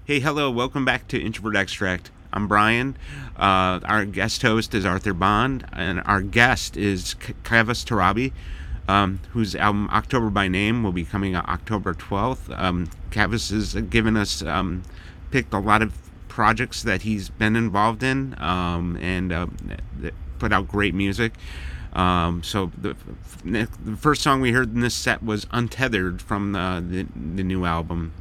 Hey, hello, welcome back to Introvert Extract. I'm Brian. Our guest host is Arthur Bond, and our guest is Kavus Torabi, whose album October by Name will be coming out October 12th. Kavus has given us, picked a lot of projects that he's been involved in, and put out great music. So the first song we heard in this set was Untethered from the new album.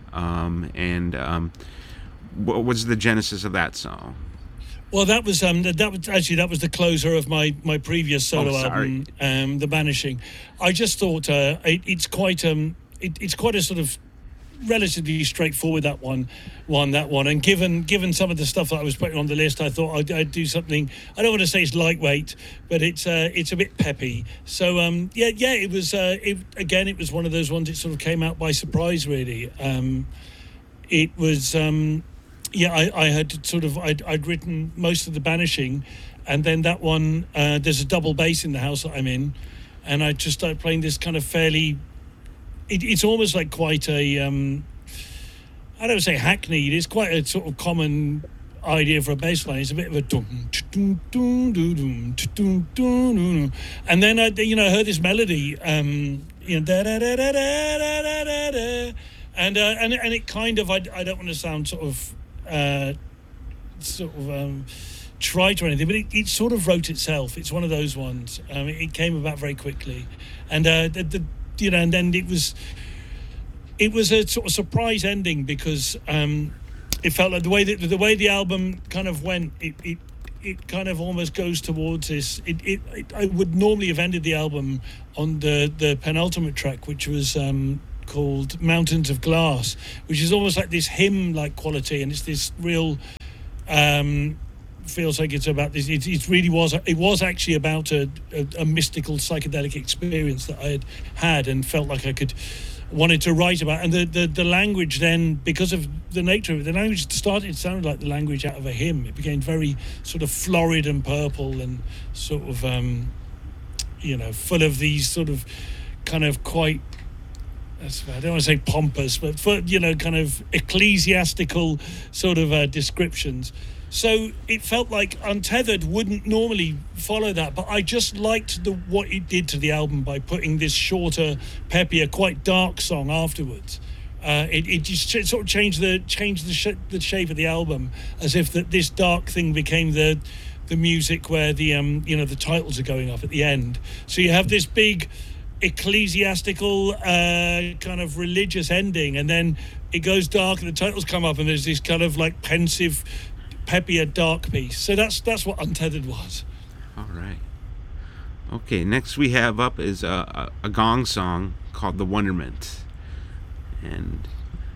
What was the genesis of that song? Well, that was the closer of my previous solo album, The Banishing. I just thought it's quite a sort of relatively straightforward that one, and given some of the stuff that I was putting on the list, I thought I'd do something. I don't want to say it's lightweight, but it's a bit peppy. So it was it was one of those ones. It sort of came out by surprise, really. It was. I had sort of I'd written most of The Banishing, and then that one there's a double bass in the house that I'm in, and I just started playing this kind of fairly. It's almost like quite a I don't say hackneyed. It's quite a sort of common idea for a bass line. It's a bit of a dum dum dum dum dum dum, and then I heard this melody, da da da da da da da da, and it kind of I don't want to sound sort of trite or anything, but it sort of wrote itself. It's one of those ones. It came about very quickly, and and then it was a sort of surprise ending because it felt like the way the album kind of went. It kind of almost goes towards this. I would normally have ended the album on the penultimate track, which was called Mountains of Glass, which is almost like this hymn-like quality, and it's this real feels like it's about this. It was actually about a mystical psychedelic experience that I had and felt like wanted to write about. And the language then, because of the nature of it, the language sounded like the language out of a hymn. It became very sort of florid and purple and sort of full of these sort of kind of quite, I don't want to say pompous, but kind of ecclesiastical sort of descriptions. So it felt like Untethered wouldn't normally follow that, but I just liked what it did to the album by putting this shorter, peppier, quite dark song afterwards. It just sort of changed the shape of the album, as if this dark thing became the music where the titles are going up at the end. So you have this big ecclesiastical kind of religious ending, and then it goes dark and the titles come up and there's this kind of like pensive, peppier, dark piece. So that's what Untethered was. All right. Okay, next we have up is a Gong song called The Wonderment. And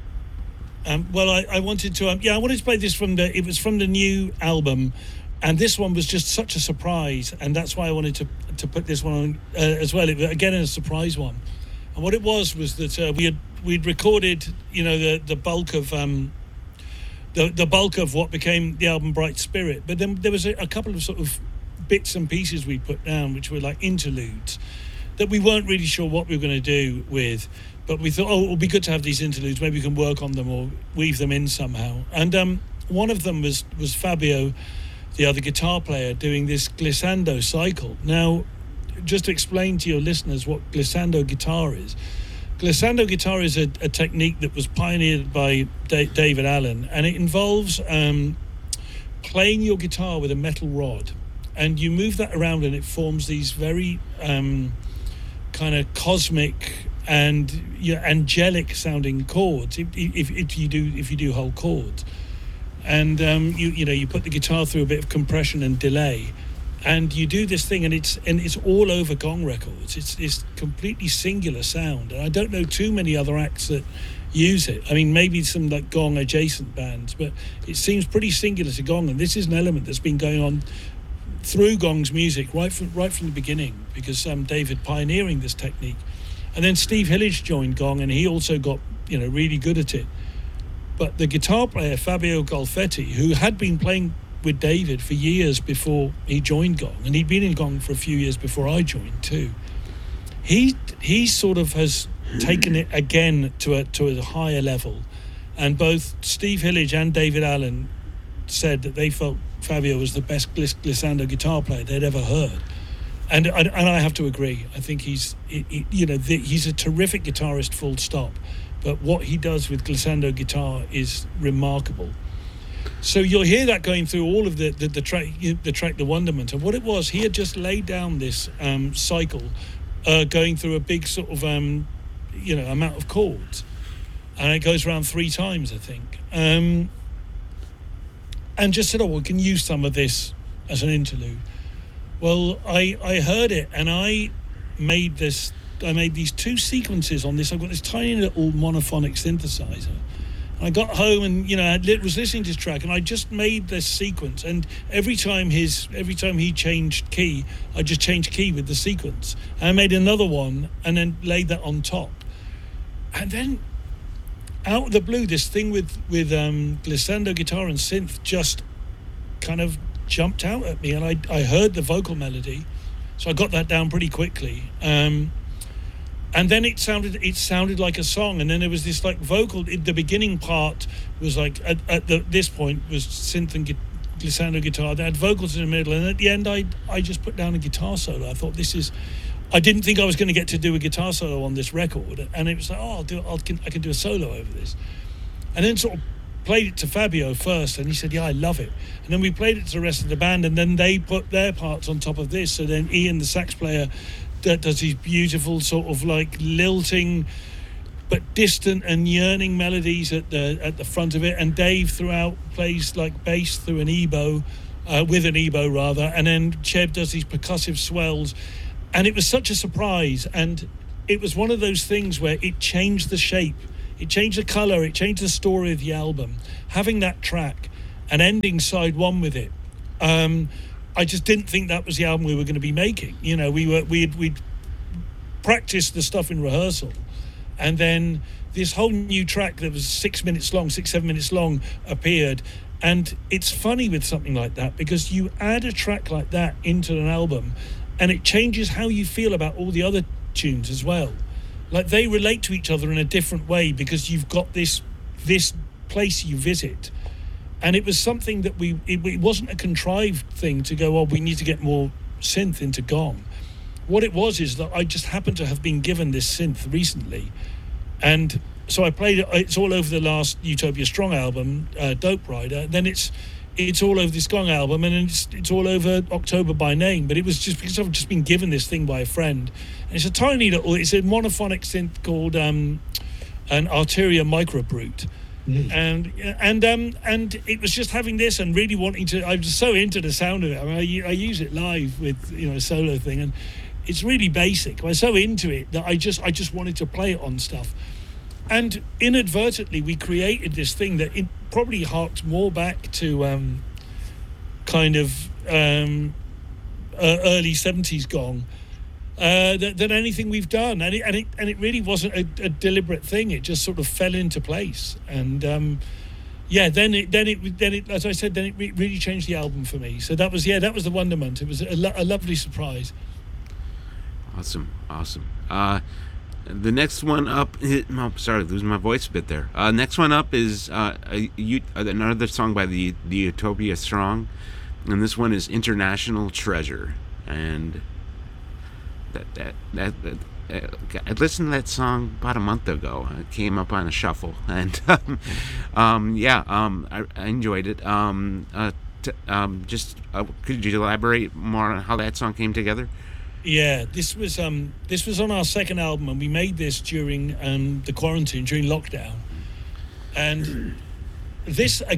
I wanted to play this from the new album. And this one was just such a surprise, and that's why I wanted to put this one on as well. Again, a surprise one. And what it was that we'd recorded, the bulk of the bulk of what became the album Bright Spirit. But then there was a couple of sort of bits and pieces we put down, which were like interludes that we weren't really sure what we were going to do with. But we thought, it would be good to have these interludes. Maybe we can work on them or weave them in somehow. And one of them was Fabio, the other guitar player, doing this glissando cycle. Now, just to explain to your listeners what glissando guitar is. Glissando guitar is a technique that was pioneered by David Allen, and it involves playing your guitar with a metal rod, and you move that around and it forms these very kind of cosmic and angelic sounding chords if you do whole chords. And you put the guitar through a bit of compression and delay, and you do this thing, and it's all over Gong records. It's this completely singular sound, and I don't know too many other acts that use it. I mean, maybe some like Gong adjacent bands, but it seems pretty singular to Gong, and this is an element that's been going on through Gong's music right from the beginning, because David pioneering this technique, and then Steve Hillage joined Gong, and he also got really good at it. But the guitar player, Fabio Golfetti, who had been playing with David for years before he joined Gong, and he'd been in Gong for a few years before I joined too, he sort of has taken it again to a higher level, and both Steve Hillage and David Allen said that they felt Fabio was the best glissando guitar player they'd ever heard. And I have to agree. I think he's a terrific guitarist, full stop. But what he does with glissando guitar is remarkable. So you'll hear that going through all of the track, The Wonderment. And what it was, he had just laid down this cycle, going through a big sort of amount of chords, and it goes around 3 times, I think. And just said, we can use some of this as an interlude. Well, I heard it, and I made these 2 sequences on this. I've got this tiny little monophonic synthesizer. And I got home and I was listening to this track, and I just made this sequence. And every time he changed key, I just changed key with the sequence. And I made another one, and then laid that on top. And then, out of the blue, this thing with glissando guitar and synth just kind of jumped out at me, and I heard the vocal melody, so I got that down pretty quickly, and then it sounded like a song, and then there was this like vocal. The beginning part was like at this point was synth and glissando guitar. They had vocals in the middle, and at the end I just put down a guitar solo. I thought I didn't think I was going to get to do a guitar solo on this record, and it was like, I can do a solo over this, and then sort of played it to Fabio first, and he said, I love it. And then we played it to the rest of the band, and then they put their parts on top of this. So then Ian, the sax player, does these beautiful sort of like lilting but distant and yearning melodies at the front of it, and Dave throughout plays like bass through an EBow, with an EBow rather, and then Cheb does these percussive swells, and it was such a surprise, and it was one of those things where it changed the shape. It changed the colour, it changed the story of the album. Having that track and ending side 1 with it, I just didn't think that was the album we were going to be making. We'd practiced the stuff in rehearsal, and then this whole new track that was 7 minutes long appeared. And it's funny with something like that, because you add a track like that into an album, and it changes how you feel about all the other tunes as well. Like, they relate to each other in a different way because you've got this place you visit. And it was something that it wasn't a contrived thing to go, we need to get more synth into Gong. What it was is that I just happened to have been given this synth recently. And so I played it. It's all over the last Utopia Strong album, Dope Rider. Then it's all over this Gong album, and it's all over October by Name. But it was just because I've just been given this thing by a friend. And it's a tiny little, it's a monophonic synth called an Arteria Micro Brute. And it was just having this and really wanting to. I was so into the sound of it. I mean, I use it live with a solo thing, and it's really basic. I was so into it that I just wanted to play it on stuff. And inadvertently, we created this thing that it probably harked more back to early 70s Gong than anything we've done. And it really wasn't a deliberate thing. It just sort of fell into place. And then it as I said, then it really changed the album for me. So that was the Wonderment. It was a lovely surprise. Awesome. The next one up, sorry, losing my voice a bit there. Next one up is another song by the Utopia Strong, and this one is International Treasure. And I listened to that song about a month ago. It came up on a shuffle, and I enjoyed it. Could you elaborate more on how that song came together? Yeah, this was on our second album, and we made this during the quarantine, during lockdown. And I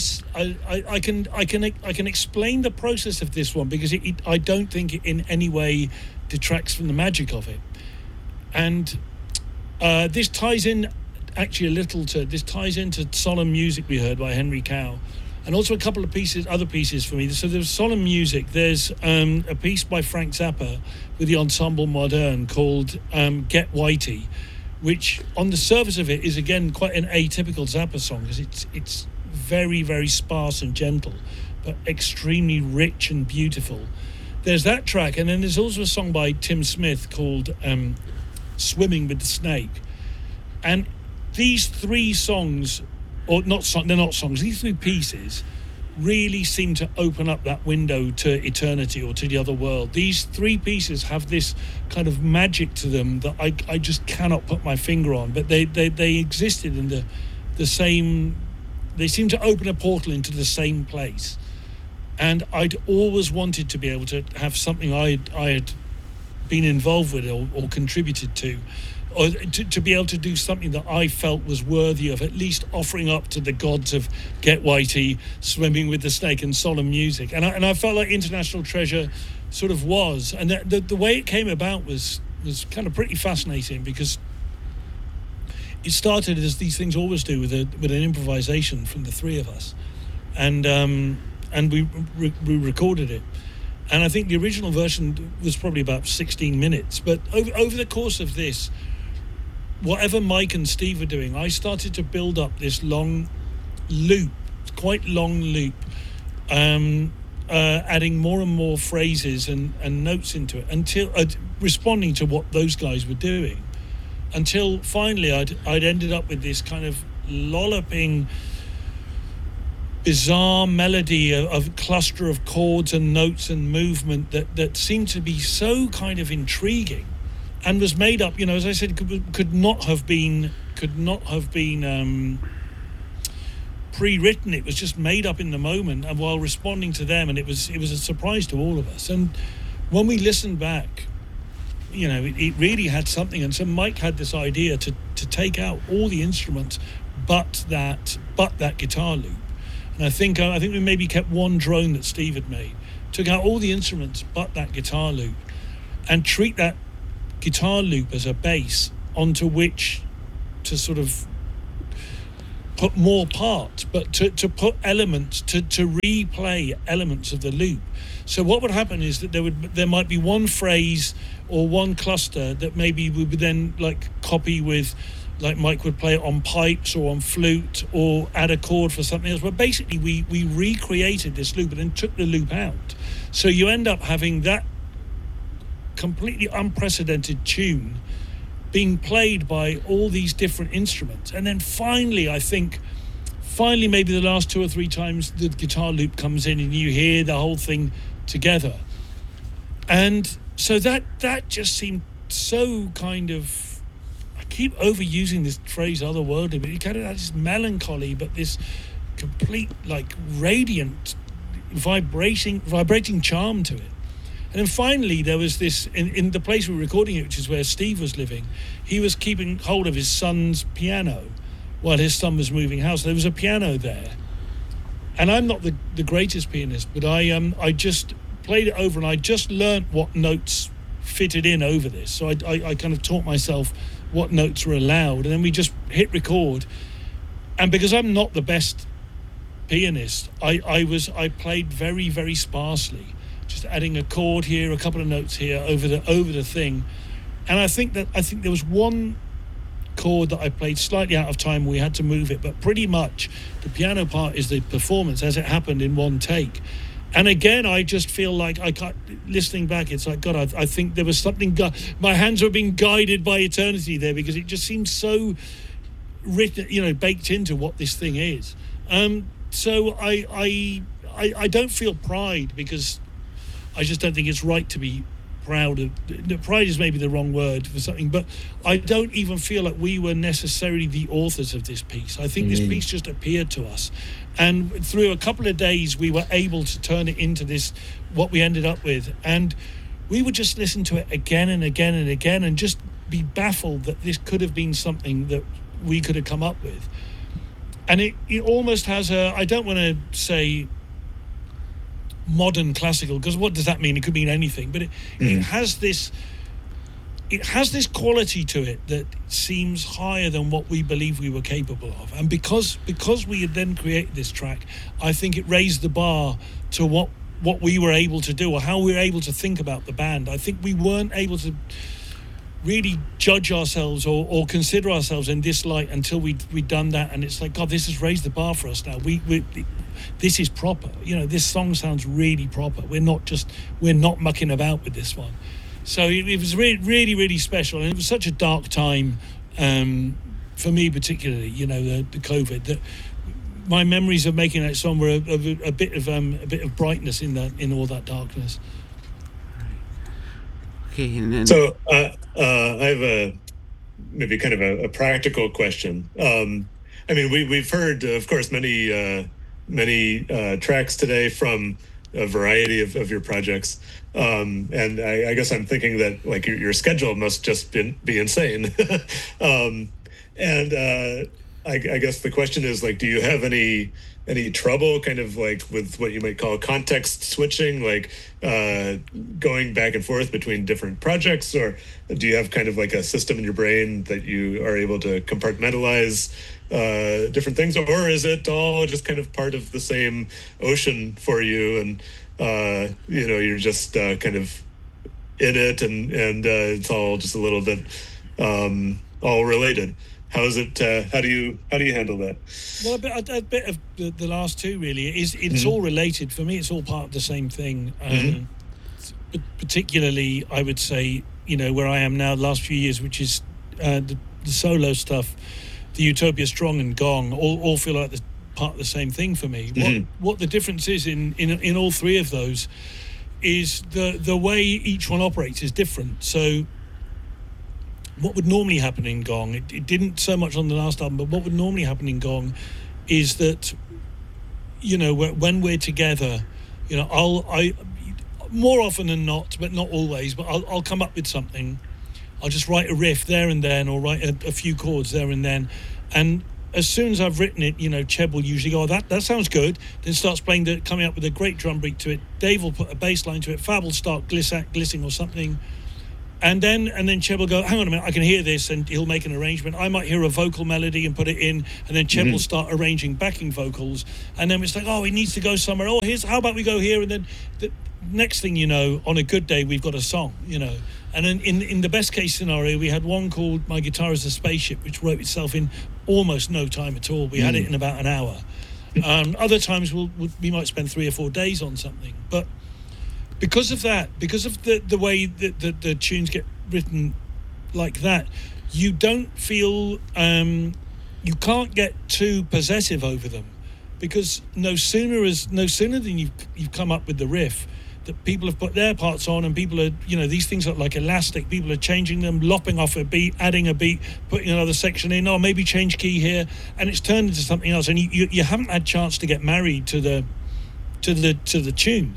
can explain the process of this one, because I don't think it in any way detracts from the magic of it. And this ties in actually into Solemn Music we heard by Henry Cow. And also a couple of other pieces for me. So there's Solemn Music. There's a piece by Frank Zappa with the Ensemble Moderne called Get Whitey, which on the surface of it is, again, quite an atypical Zappa song, because it's very, very sparse and gentle, but extremely rich and beautiful. There's that track, and then there's also a song by Tim Smith called Swimming with the Snake. And these 3 songs or not song, they're not songs. These three pieces really seem to open up that window to eternity or to the other world. These three pieces have this kind of magic to them that I just cannot put my finger on, but they existed in the same, they seem to open a portal into the same place. And I'd always wanted to be able to have something I had been involved with or contributed to, or to be able to do something that I felt was worthy of at least offering up to the gods of Get Whitey, Swimming with the Snake, and solemn music. And I felt like International Treasure sort of was. And the way it came about was kind of pretty fascinating, because it started, as these things always do, with an improvisation from the three of us. And we recorded it. And I think the original version was probably about 16 minutes. But over the course of this, whatever Mike and Steve were doing, I started to build up this long loop, quite long loop, adding more and more phrases and notes into it, until responding to what those guys were doing, until finally I'd ended up with this kind of lolloping, bizarre melody of a cluster of chords and notes and movement that seemed to be so kind of intriguing, and was made up, as I said, could not have been pre-written. It was just made up in the moment and while responding to them, and it was a surprise to all of us. And when we listened back, it really had something. And so Mike had this idea to take out all the instruments but that guitar loop. And I think we maybe kept one drone that Steve had made, took out all the instruments but that guitar loop, and treat that guitar loop as a base onto which to sort of put more parts, but to put elements, to replay elements of the loop. So what would happen is that there might be one phrase or one cluster that maybe we would then copy with, like Mike would play it on pipes or on flute or add a chord for something else. But basically we recreated this loop and then took the loop out. So you end up having that completely unprecedented tune being played by all these different instruments. And then finally maybe the last two or three times the guitar loop comes in and you hear the whole thing together. And so that just seemed so kind of, I keep overusing this phrase otherworldly, but it kind of had this melancholy, but this complete radiant vibrating charm to it. And then finally there was this, in the place we were recording it, which is where Steve was living, he was keeping hold of his son's piano while his son was moving house. There was a piano there, and I'm not the greatest pianist, but I just played it over, and I just learnt what notes fitted in over this. So I kind of taught myself what notes were allowed, and then we just hit record. And because I'm not the best pianist, I played very, very sparsely, just adding a chord here, a couple of notes here over the thing. And I think there was one chord that I played slightly out of time. We had to move it, but pretty much the piano part is the performance as it happened in one take. And again, I just feel like listening back, it's like, God, I think there was something, my hands were being guided by eternity there, because it just seems so written, baked into what this thing is. So I don't feel pride, because I just don't think it's right to be proud of. Pride is maybe the wrong word for something, but I don't even feel like we were necessarily the authors of this piece. I think this piece just appeared to us, and through a couple of days we were able to turn it into this, what we ended up with. And we would just listen to it again and again and again and just be baffled that this could have been something that we could have come up with. And it almost has I don't want to say modern classical, because what does that mean? It could mean anything, but it has this quality to it that seems higher than what we believe we were capable of. And because we had then created this track, I think it raised the bar to what we were able to do, or how we were able to think about the band. I think we weren't able to really judge ourselves or consider ourselves in this light until we'd done that. And it's like, God, this has raised the bar for us now. This is proper. This song sounds really proper. We're not mucking about with this one. So it was really, really, really special. And it was such a dark time for me particularly, the COVID, that my memories of making that song were a bit of brightness in all that darkness. Okay, and then so I have maybe kind of a practical question. I mean, we've heard, of course, many tracks today from a variety of your projects, and I guess I'm thinking that like your schedule must just be insane. And I guess the question is like, do you have any trouble kind of like with what you might call context switching, like going back and forth between different projects, or do you have kind of like a system in your brain that you are able to compartmentalize different things, or is it all just kind of part of the same ocean for you, and you're just kind of in it, and it's all just a little bit all related? How is it? How do you handle that? Well, a bit of the last two really. It's all related for me. It's all part of the same thing. Particularly, I would say, where I am now, the last few years, which is the solo stuff, the Utopia Strong and Gong, all feel like the part of the same thing for me. What the difference is in all three of those is the way each one operates is different. So what would normally happen in Gong, it didn't so much on the last album, but what would normally happen in Gong is that, when we're together, I more often than not, but not always, but I'll come up with something. I'll just write a riff there and then, or write a few chords there and then. And as soon as I've written it, Cheb will usually go, that sounds good, then starts coming up with a great drum beat to it. Dave will put a bass line to it. Fab will start glissing or something. And then Cheb will go, hang on a minute, I can hear this, and he'll make an arrangement. I might hear a vocal melody and put it in, and then Cheb will start arranging backing vocals. And then it's like, oh, he needs to go somewhere. Oh, how about we go here? And then the next thing you know, on a good day, we've got a song, And then in the best case scenario, we had one called My Guitar is a Spaceship, which wrote itself in almost no time at all. We had it in about an hour. Other times we might spend 3 or 4 days on something. But because of that, because of the way that the tunes get written like that, you don't feel, you can't get too possessive over them, because no sooner than you've come up with the riff, that people have put their parts on, and people are, these things are like elastic. People are changing them, lopping off a beat, adding a beat, putting another section in, or maybe change key here, and it's turned into something else. And you haven't had chance to get married to the tune.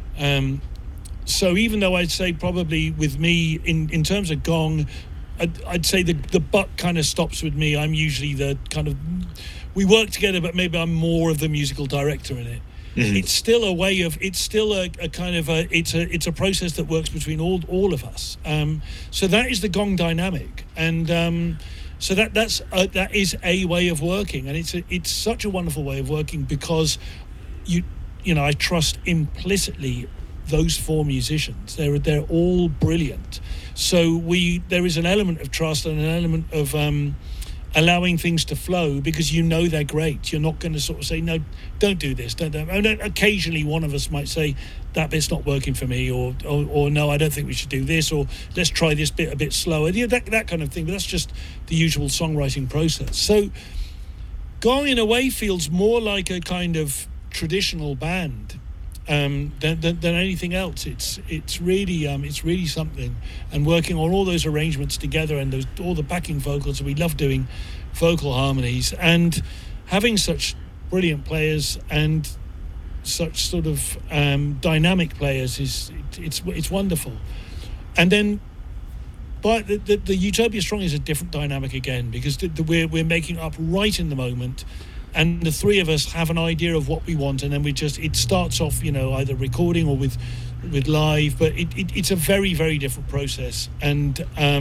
So even though I'd say probably with me in terms of Gong, I'd say the buck kind of stops with me. I'm usually the kind of, we work together, but maybe I'm more of the musical director in it. It's still a way of, it's still a kind of it's a process that works between all of us. So that is the Gong dynamic, and so that is a way of working, and it's such a wonderful way of working, because I trust implicitly those 4 musicians. They're all brilliant. So there is an element of trust and an element of allowing things to flow, because they're great. You're not going to sort of say, no, don't do this, don't. And occasionally one of us might say, that bit's not working for me, or no, I don't think we should do this, or let's try this bit a bit slower. That kind of thing. But that's just the usual songwriting process. So Gong in a way feels more like a kind of traditional band than anything else. It's really something, and working on all those arrangements together, and all the backing vocals. We love doing vocal harmonies, and having such brilliant players and such sort of dynamic players it's wonderful. And then but the Utopia Strong is a different dynamic again, because we're making up right in the moment. And the 3 of us have an idea of what we want, and then it starts off, either recording or with live, but it's a very, very different process. And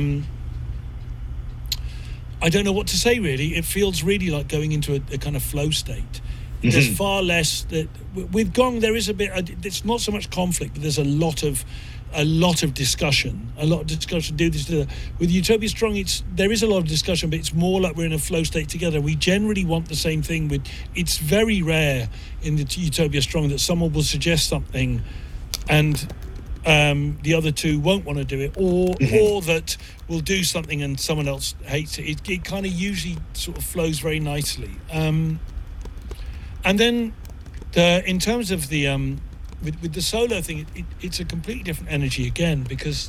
I don't know what to say, really. It feels really like going into a kind of flow state. There's far less that with Gong. There is a bit. It's not so much conflict, but there's a lot of discussion. Do this, do that. With Utopia Strong, there is a lot of discussion, but it's more like we're in a flow state together. We generally want the same thing. It's very rare in the Utopia Strong that someone will suggest something, and the other two won't want to do it, or that will do something and someone else hates it. It kind of usually sort of flows very nicely. And then in terms of the with the solo thing, it's a completely different energy again, because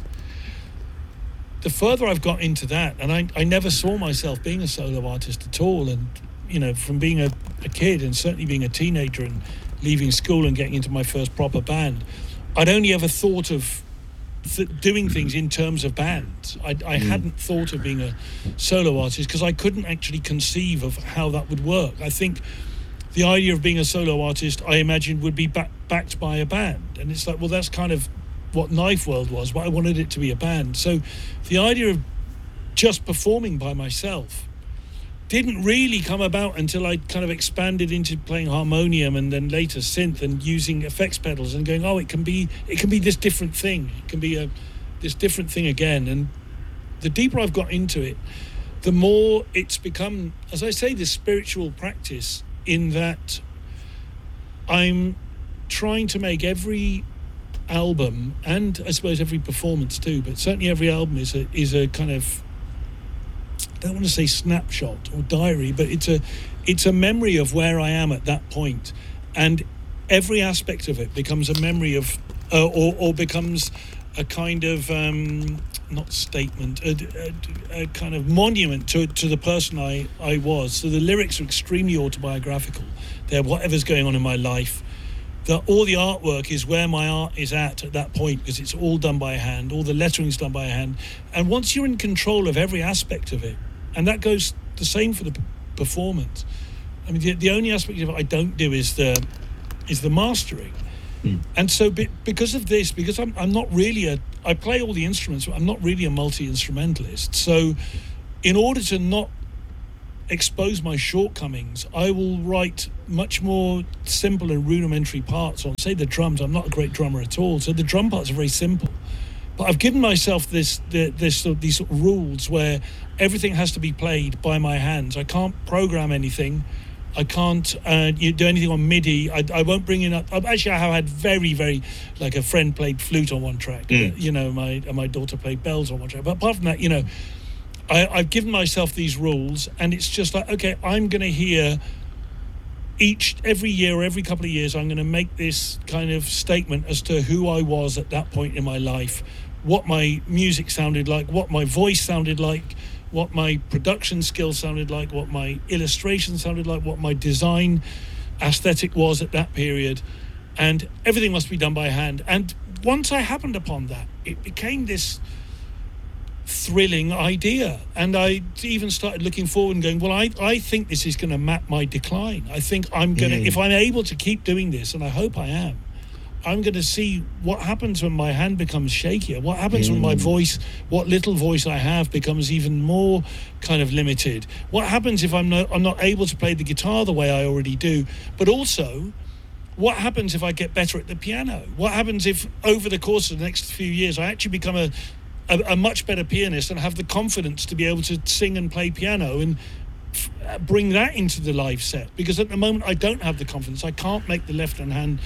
the further I've got into that, and I never saw myself being a solo artist at all, and from being a kid and certainly being a teenager and leaving school and getting into my first proper band, I'd only ever thought of doing things in terms of bands. I hadn't thought of being a solo artist because I couldn't actually conceive of how that would work. I think the idea of being a solo artist, I imagined, would be backed by a band. And it's like, well, that's kind of what Knife World was, but I wanted it to be a band. So the idea of just performing by myself didn't really come about until I kind of expanded into playing harmonium and then later synth and using effects pedals and going, oh, it can be this different thing. It can be this different thing again. And the deeper I've got into it, the more it's become, as I say, this spiritual practice, in that I'm trying to make every album, and I suppose every performance too, but certainly every album is a kind of, I don't want to say snapshot or diary, but it's a memory of where I am at that point, and every aspect of it becomes a memory of or becomes a kind of not statement, a kind of monument to the person I was. So the lyrics are extremely autobiographical. They're whatever's going on in my life. All the artwork is where my art is at that point, because it's all done by hand. All the lettering's done by hand. And once you're in control of every aspect of it, and that goes the same for the performance. I mean, the only aspect of it I don't do is the mastering. And so because of this, because I'm not really I play all the instruments, but I'm not really a multi-instrumentalist. So in order to not expose my shortcomings, I will write much more simple and rudimentary parts on, say, the drums. I'm not a great drummer at all, so the drum parts are very simple. But I've given myself these sort of rules where everything has to be played by my hands. I can't program anything. I can't do anything on MIDI. I won't bring in up. Actually, I have had very, very, like, a friend played flute on one track. My daughter played bells on one track. But apart from that, I've given myself these rules, and it's just like, okay, I'm going to hear every year or every couple of years, I'm going to make this kind of statement as to who I was at that point in my life, what my music sounded like, what my voice sounded like, what my production skills sounded like, what my illustration sounded like, what my design aesthetic was at that period, and everything must be done by hand. And once I happened upon that, it became this thrilling idea, and I even started looking forward and going, well, I think this is going to map my decline. I think I'm going to, if I'm able to keep doing this, and I hope I am, I'm going to see what happens when my hand becomes shakier, what happens when my voice, what little voice I have, becomes even more kind of limited, what happens if I'm not able to play the guitar the way I already do, but also what happens if I get better at the piano, what happens if over the course of the next few years I actually become a much better pianist and have the confidence to be able to sing and play piano and bring that into the live set, because at the moment I don't have the confidence. I can't make the left, right hand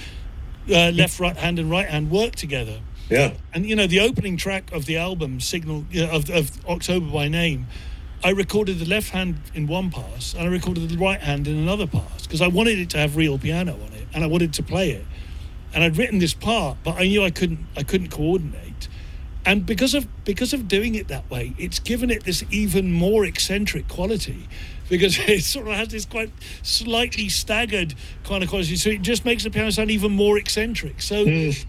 and right hand work together. Yeah. And the opening track of the album, Signal, of October by Name, I recorded the left hand in one pass and I recorded the right hand in another pass, because I wanted it to have real piano on it and I wanted to play it. And I'd written this part, but I knew I couldn't coordinate. And because of doing it that way, it's given it this even more eccentric quality, because it sort of has this quite slightly staggered kind of quality. So it just makes the piano sound even more eccentric. So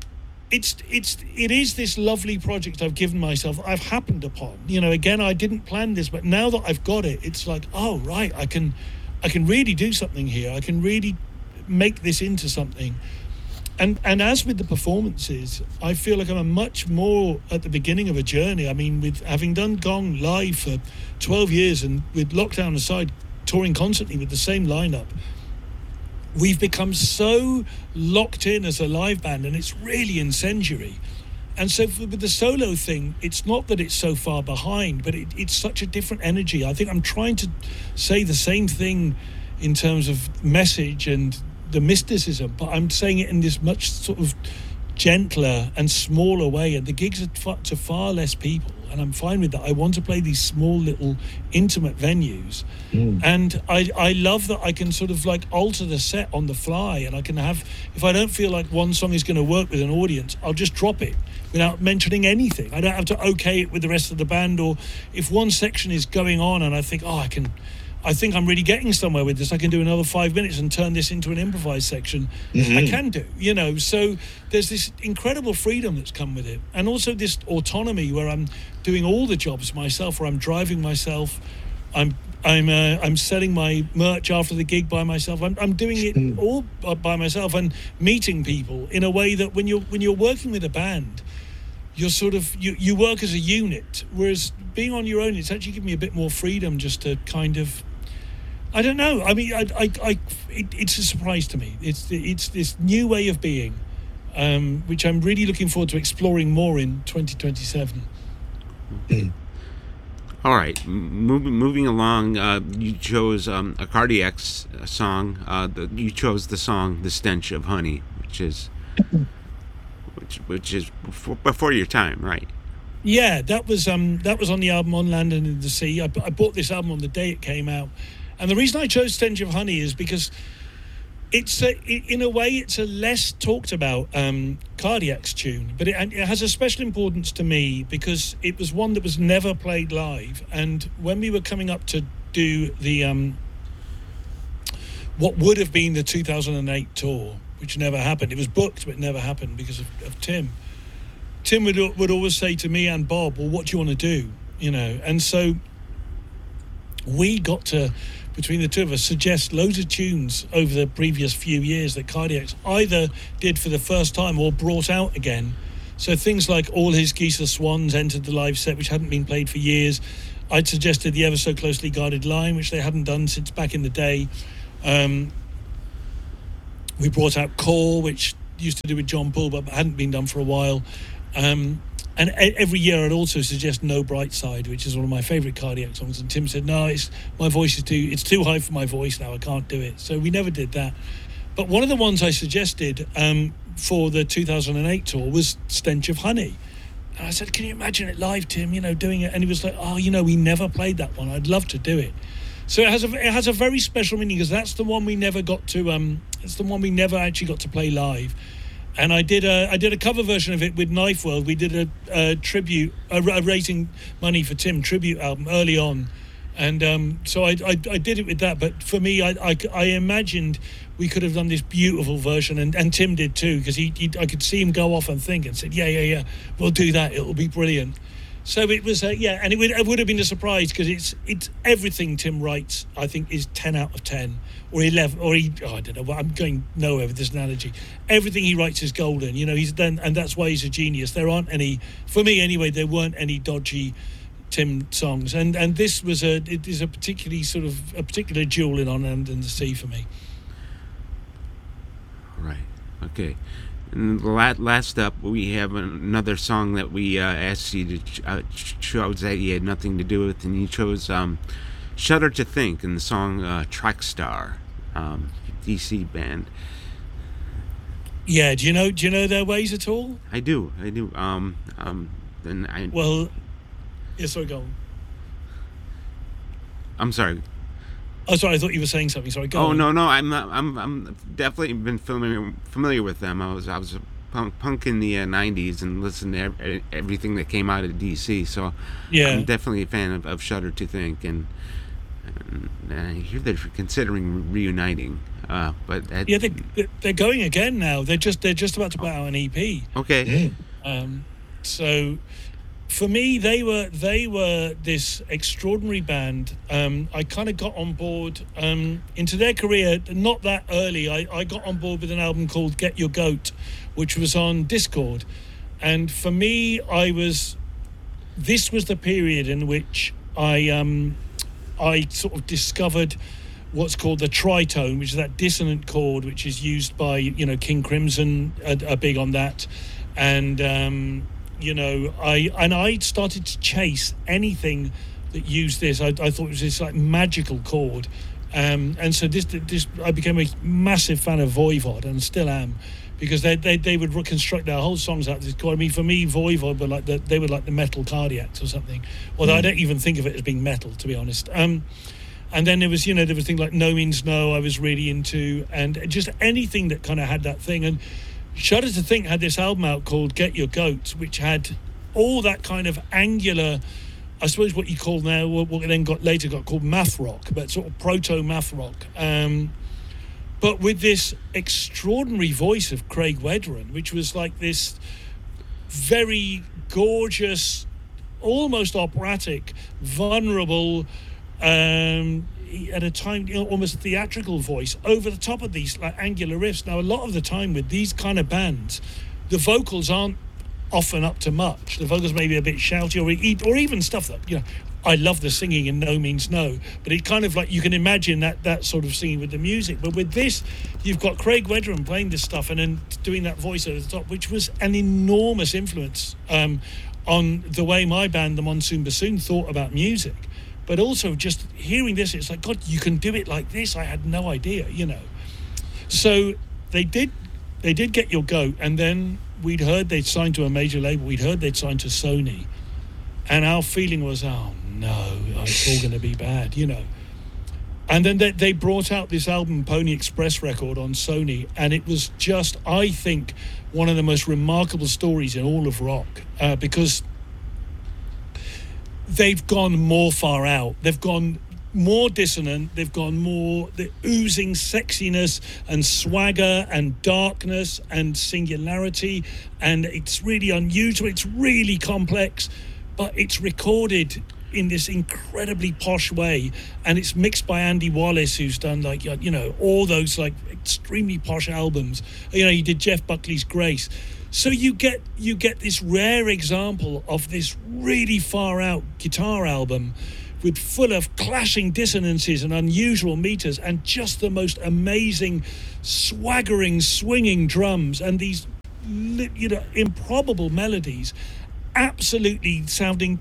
it is this lovely project I've given myself, I've happened upon. Again, I didn't plan this, but now that I've got it, it's like, oh right, I can really do something here. I can really make this into something. And as with the performances, I feel like I'm a much more at the beginning of a journey. I mean, with having done Gong live for 12 years and with lockdown aside, touring constantly with the same lineup, we've become so locked in as a live band, and it's really incendiary. And so with the solo thing, it's not that it's so far behind, but it's such a different energy. I think I'm trying to say the same thing in terms of message and the mysticism, but I'm saying it in this much sort of gentler and smaller way, and the gigs are to far less people, and I'm fine with that. I want to play these small little intimate venues, and I love that I can sort of like alter the set on the fly, and I can have, if I don't feel like one song is going to work with an audience, I'll just drop it without mentioning anything. I don't have to okay it with the rest of the band, or if one section is going on and I think, I think I'm really getting somewhere with this, I can do another 5 minutes and turn this into an improvised section. I can do, so there's this incredible freedom that's come with it, and also this autonomy where I'm doing all the jobs myself, where I'm driving myself, I'm selling my merch after the gig by myself. I'm doing it all by myself, and meeting people in a way that when you're working with a band, you're sort of you work as a unit, whereas being on your own, it's actually given me a bit more freedom just to kind of, I don't know. I mean, it's a surprise to me. It's this new way of being, which I'm really looking forward to exploring more in 2027. All right, moving along. You chose a Cardiac's song. You chose the song "The Stench of Honey," which is before your time, right? Yeah, that was on the album On Land and in the Sea. I bought this album on the day it came out. And the reason I chose Stench of Honey is because in a way it's a less talked about Cardiac's tune, but it has a special importance to me because it was one that was never played live. And when we were coming up to do the what would have been the 2008 tour, which never happened, it was booked but never happened because of Tim. Tim would always say to me and Bob, well, what do you want to do? And so we got to, between the two of us, suggest loads of tunes over the previous few years that Cardiac's either did for the first time or brought out again. So things like All His Geese Are Swans entered the live set, which hadn't been played for years. I'd suggested the Ever So Closely Guarded Line, which they hadn't done since back in the day. We brought out Core, which used to do with John Paul, but hadn't been done for a while. And every year I'd also suggest No Bright Side, which is one of my favourite Cardiac songs. And Tim said, no, my voice is too high for my voice now, I can't do it. So we never did that. But one of the ones I suggested for the 2008 tour was Stench of Honey. And I said, can you imagine it live, Tim, doing it? And he was like, we never played that one. I'd love to do it. So it has a very special meaning because that's the one we never got to, it's the one we never actually got to play live. And I did a cover version of it with Knife World. We did a tribute, raising money for Tim tribute album early on, and so I did it with that. But for me, I imagined we could have done this beautiful version, and Tim did too, because I could see him go off and think and said, yeah, we'll do that. It'll be brilliant. So it was, and it would have been a surprise because it's everything Tim writes, I think, is 10 out of 10 or 11, or I don't know. I'm going nowhere with this analogy. Everything he writes is golden. He's done, and that's why he's a genius. There aren't any, for me anyway, there weren't any dodgy Tim songs, and this was it is a particular jewel in On Land and the Sea for me. Right. Okay. And last up, we have another song that we asked you to chose that you had nothing to do with, and you chose "Shudder to Think" in the song "Track Star," DC band. Yeah, do you know their ways at all? I do. Sorry, go on. I'm sorry. Oh, sorry. I thought you were saying something. Sorry. Go on. No. I'm definitely been familiar with them. I was a punk in the '90s and listened to everything that came out of DC. So yeah, I'm definitely a fan of Shudder to Think, and I hear they're considering reuniting. They're going again now. They're just about to put out an EP. Okay. So. For me, they were this extraordinary band. I kind of got on board into their career not that early. I got on board with an album called Get Your Goat, which was on Discord. And for me, this was the period in which I sort of discovered what's called the tritone, which is that dissonant chord, which is used by, King Crimson, are big on that. And... I started to chase anything that used this. I thought it was this like magical chord, and so this I became a massive fan of Voivod, and still am, because they would reconstruct their whole songs out of this chord. I mean, for me, Voivod were like they were like the metal Cardiacs or something. Although I don't even think of it as being metal, to be honest. And then there was things like No Means No I was really into, and just anything that kind of had that thing. And Shudder to Think had this album out called Get Your Goat, which had all that kind of angular, I suppose what you call now, what then later got called math rock, but sort of proto math rock. But with this extraordinary voice of Craig Wedren, which was like this very gorgeous, almost operatic, vulnerable, at a time almost theatrical voice over the top of these like angular riffs. Now, a lot of the time with these kind of bands, the vocals aren't often up to much. The vocals may be a bit shouty or even stuff that, I love the singing in No Means No, but it kind of like, you can imagine that sort of singing with the music. But with this, you've got Craig Wedren playing this stuff and then doing that voice over the top, which was an enormous influence on the way my band, the Monsoon Bassoon, thought about music. But also just hearing this, it's like, God, you can do it like this. I had no idea, So they did Get Your Goat, and then we'd heard they'd signed to a major label. We'd heard they'd signed to Sony. And our feeling was, oh, no, it's all going to be bad, And then they brought out this album, Pony Express record, on Sony. And it was just, I think, one of the most remarkable stories in all of rock. Because they've gone more far out. They've gone more dissonant. They've gone more the oozing sexiness and swagger and darkness and singularity. And it's really unusual. It's really complex, but it's recorded in this incredibly posh way. And it's mixed by Andy Wallace, who's done all those like extremely posh albums. He did Jeff Buckley's Grace. So you get this rare example of this really far out guitar album with full of clashing dissonances and unusual meters and just the most amazing swaggering, swinging drums and these improbable melodies, absolutely sounding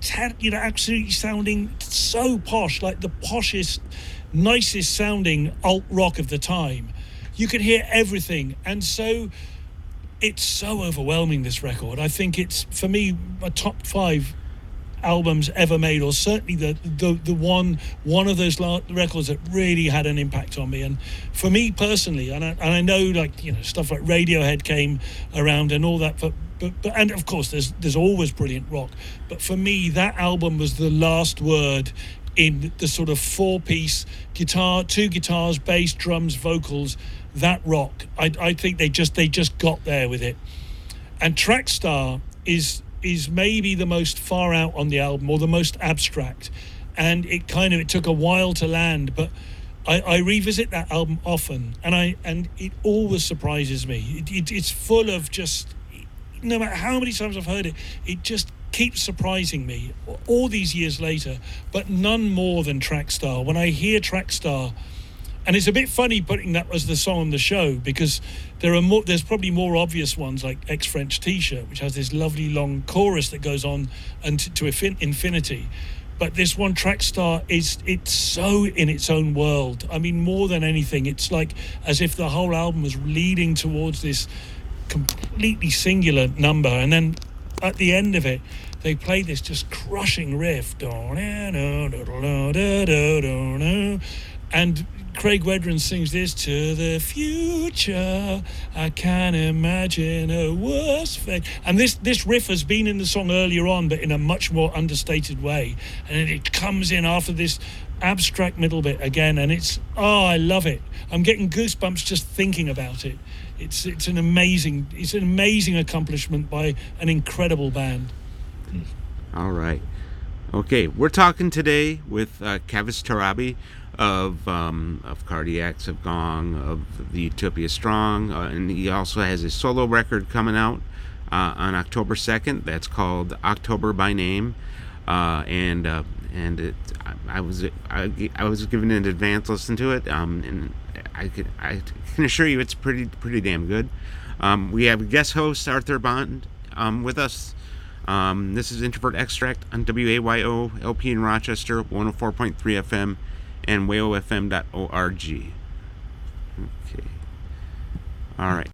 so posh, like the poshest, nicest sounding alt rock of the time. You could hear everything, and so it's so overwhelming, this record. I think it's, for me, a top 5 albums ever made, or certainly the one of those records that really had an impact on me. And for me personally, and I know stuff like Radiohead came around and all that, but and of course there's always brilliant rock, but for me that album was the last word in the sort of 4-piece guitar, 2 guitars, bass, drums, vocals, that rock. I think they just got there with it. And Trackstar is maybe the most far out on the album, or the most abstract, and it took a while to land, but I revisit that album often, and it always surprises me. It's full of just, no matter how many times I've heard it, it just keeps surprising me all these years later, but none more than Trackstar. When I hear Trackstar, and it's a bit funny putting that as the song on the show, because there's probably more obvious ones like Ex-French T-shirt, which has this lovely long chorus that goes on and to infinity. But this one, Trackstar, it's so in its own world. I mean, more than anything, it's like as if the whole album was leading towards this completely singular number. And then at the end of it, they play this just crushing riff. And Craig Wedren sings this: to the future, I can't imagine a worse fate. And this riff has been in the song earlier on, but in a much more understated way. And it comes in after this abstract middle bit again, and I love it. I'm getting goosebumps just thinking about it. It's an amazing accomplishment by an incredible band. All right. Okay, we're talking today with Kevis Tarabi of Cardiacs, of Gong, of the Utopia Strong, and he also has a solo record coming out on October 2nd. That's called October by Name, and I was given an advance listen to it, and I can assure you it's pretty damn good. We have a guest host, Arthur Bond, with us. This is Introvert Extract on WAYO LP in Rochester, 104.3 FM, and wayofm.org. Okay. All right.